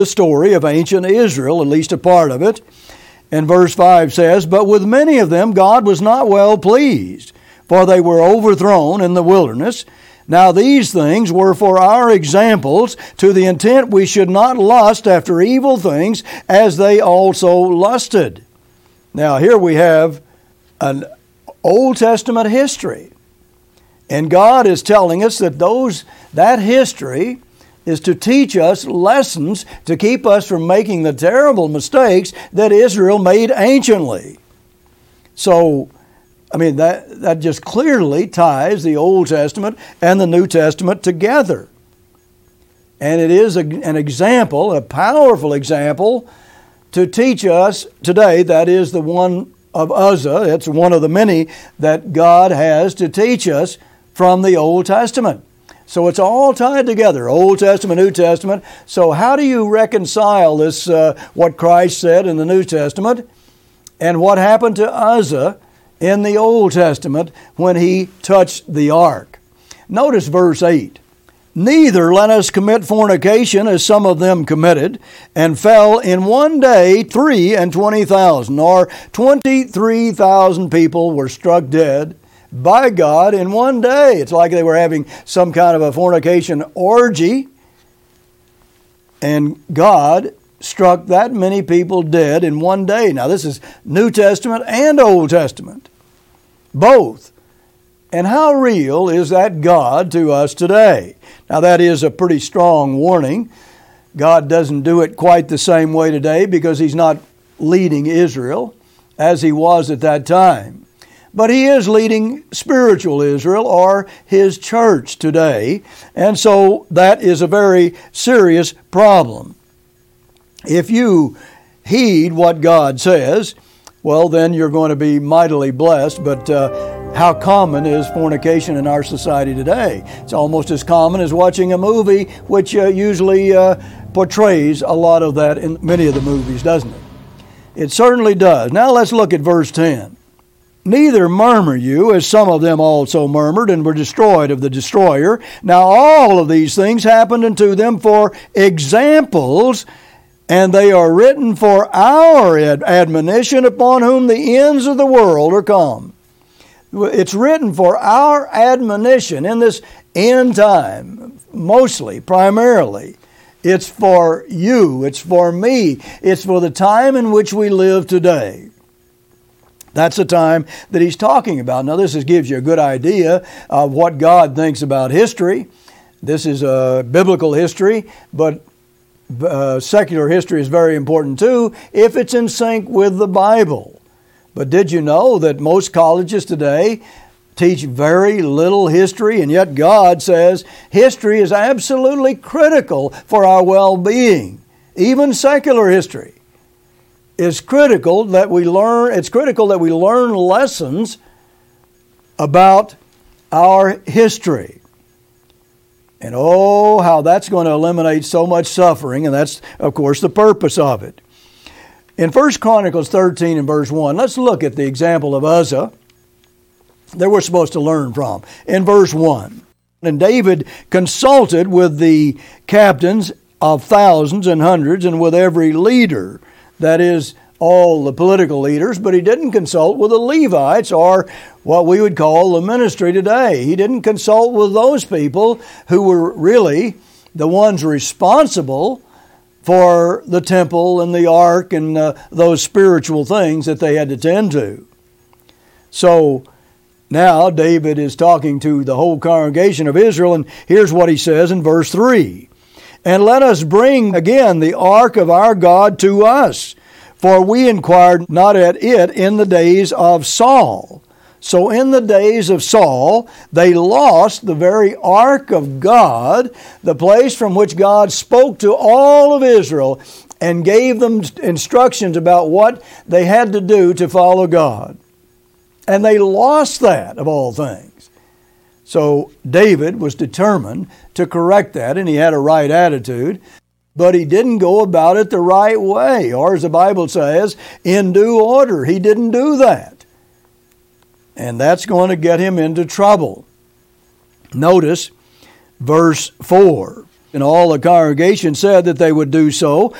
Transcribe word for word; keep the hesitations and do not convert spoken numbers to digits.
the story of ancient Israel, at least a part of it. And verse five says, "But with many of them God was not well pleased, for they were overthrown in the wilderness. Now these things were for our examples, to the intent we should not lust after evil things, as they also lusted." Now here we have an Old Testament history. And God is telling us that those that history is to teach us lessons to keep us from making the terrible mistakes that Israel made anciently. So, I mean, that, that just clearly ties the Old Testament and the New Testament together. And it is a, an example, a powerful example, to teach us today. That is the one of Uzzah. It's one of the many that God has to teach us from the Old Testament. So it's all tied together, Old Testament, New Testament. So how do you reconcile this, uh, what Christ said in the New Testament, and what happened to Uzzah in the Old Testament when he touched the ark? Notice verse eight. "Neither let us commit fornication, as some of them committed, and fell in one day three and twenty thousand," or twenty-three thousand people were struck dead by God in one day. It's like they were having some kind of a fornication orgy, and God struck that many people dead in one day. Now this is New Testament and Old Testament, both. And how real is that God to us today? Now that is a pretty strong warning. God doesn't do it quite the same way today because He's not leading Israel as He was at that time. But He is leading spiritual Israel, or His church, today. And so that is a very serious problem. If you heed what God says, well, then you're going to be mightily blessed. But uh, how common is fornication in our society today? It's almost as common as watching a movie, which uh, usually uh, portrays a lot of that in many of the movies, doesn't it? It certainly does. Now let's look at verse ten. "Neither murmur you, as some of them also murmured, and were destroyed of the destroyer. Now all of these things happened unto them for examples, and they are written for our ad- admonition, upon whom the ends of the world are come." It's written for our admonition in this end time, mostly, primarily. It's for you, it's for me, it's for the time in which we live today. That's the time that he's talking about. Now this is, gives you a good idea of what God thinks about history. This is a biblical history, but uh, secular history is very important too if it's in sync with the Bible. But did you know that most colleges today teach very little history, and yet God says history is absolutely critical for our well-being, even secular history. It's critical that we learn, it's critical that we learn lessons about our history. And oh, how that's going to eliminate so much suffering, and that's, of course, the purpose of it. In First Chronicles thirteen and verse one, let's look at the example of Uzzah that we're supposed to learn from. In verse one, "And David consulted with the captains of thousands and hundreds, and with every leader," that is, all the political leaders, but he didn't consult with the Levites, or what we would call the ministry today. He didn't consult with those people who were really the ones responsible for the temple and the ark and uh, those spiritual things that they had to tend to. So now David is talking to the whole congregation of Israel, and here's what he says in verse three. "And let us bring again the ark of our God to us, for we inquired not at it in the days of Saul." So in the days of Saul, they lost the very ark of God, the place from which God spoke to all of Israel and gave them instructions about what they had to do to follow God. And they lost that, of all things. So David was determined to correct that, and he had a right attitude. But he didn't go about it the right way, or as the Bible says, in due order. He didn't do that. And that's going to get him into trouble. Notice verse four. And all the congregation said that they would do so.